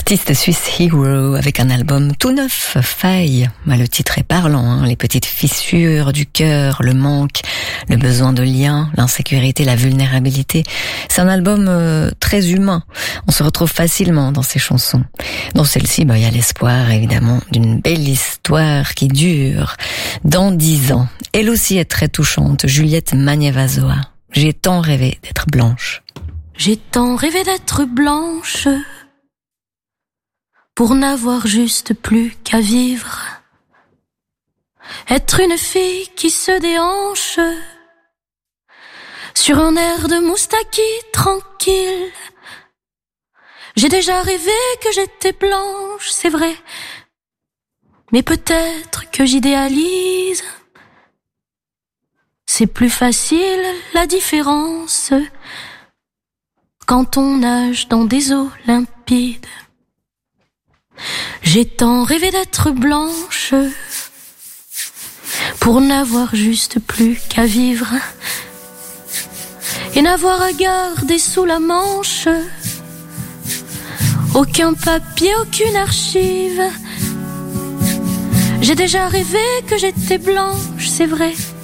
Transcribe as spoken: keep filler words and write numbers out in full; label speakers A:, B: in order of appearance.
A: L'artiste suisse Hero avec un album tout neuf, Faille. Bah, le titre est parlant, hein, les petites fissures du cœur, le manque, le besoin de lien, l'insécurité, la vulnérabilité. C'est un album euh, très humain. On se retrouve facilement dans ces chansons. Dans celle-ci, bah, il y a l'espoir évidemment d'une belle histoire qui dure dans dix ans. Elle aussi est très touchante, Juliette Magnévazoa. J'ai tant rêvé d'être blanche.
B: J'ai tant rêvé d'être blanche pour n'avoir juste plus qu'à vivre. Être une fille qui se déhanche sur un air de moustaki tranquille. J'ai déjà rêvé que j'étais blanche, c'est vrai, mais peut-être que j'idéalise. C'est plus facile la différence quand on nage dans des eaux limpides. J'ai tant rêvé d'être blanche pour n'avoir juste plus qu'à vivre et n'avoir à garder sous la manche aucun papier, aucune archive. J'ai déjà rêvé que j'étais blanche, c'est vrai,